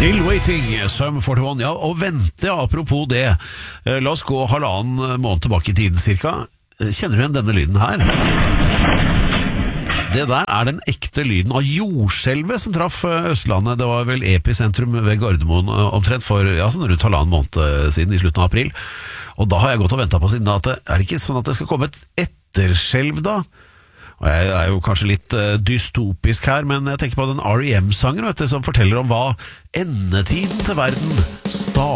Still Waiting, Sum 41. Ja, og vente, ja, apropos det. La oss gå 1,5 måned tilbake i tiden cirka. Kjenner du igjen denne lyden her? Det der er den ekte lyden av jordskjelvet som traff Østlandet. Det var vel episentrum ved Gardermoen omtrent for sånn rundt 1,5 måned siden, i slutten av april. Og da har jeg gått og ventet på siden da, at er det ikke sånn at det skal komme et etterskjelv da? Og jeg er jo kanskje litt dystopisk her, men jeg tenker på den R.E.M-sangen, som forteller om hva endetiden til verden starter.